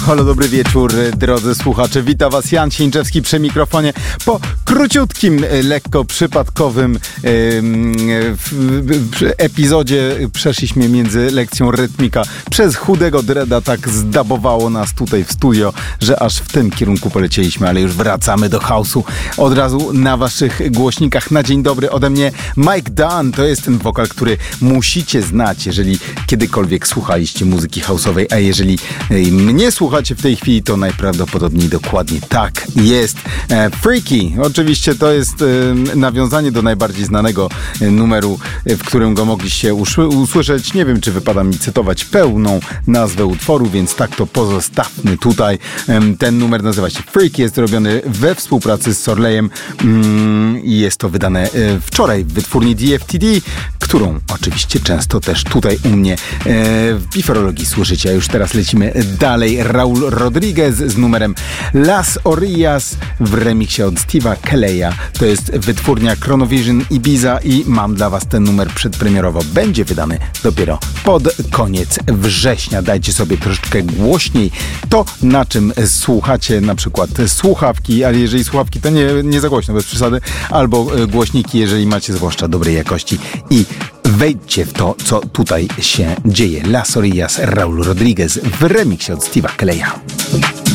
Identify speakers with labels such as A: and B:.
A: Halo, dobry wieczór, drodzy słuchacze. Witam was Jan Cieńczewski przy mikrofonie po króciutkim, lekko przypadkowym epizodzie. Przeszliśmy między lekcją rytmika. Przez chudego dreda tak zdabowało nas tutaj w studio, że aż w tym kierunku polecieliśmy, ale już wracamy do house'u. Od razu na waszych głośnikach na dzień dobry ode mnie Mike Dunn. To jest ten wokal, który musicie znać, jeżeli kiedykolwiek słuchaliście muzyki house'owej, a jeżeli mnie słuchacie w tej chwili, to najprawdopodobniej dokładnie tak jest. Freaky, oczywiście to jest nawiązanie do najbardziej znanego numeru, w którym go mogliście usłyszeć. Nie wiem, czy wypada mi cytować pełną nazwę utworu, więc tak to pozostawmy tutaj. Ten numer nazywa się Freaky, jest robiony we współpracy z Sorleyem i jest to wydane wczoraj w wytwórni DFTD, którą oczywiście często też tutaj u mnie w Biforologii słyszycie. A już teraz lecimy dalej. Raul Rodriguez z numerem Las Orillas w remiksie od Steve'a Kelleya. To jest wytwórnia Chronovision Ibiza i mam dla was ten numer przedpremierowo. Będzie wydany dopiero pod koniec września. Dajcie sobie troszeczkę głośniej to, na czym słuchacie, na przykład słuchawki, ale jeżeli słuchawki, to nie za głośno, bez przesady, albo głośniki, jeżeli macie zwłaszcza dobrej jakości, i wejdźcie w to, co tutaj się dzieje. Las Orillas, Raul Rodriguez w remiksie od Steve'a Kelleya.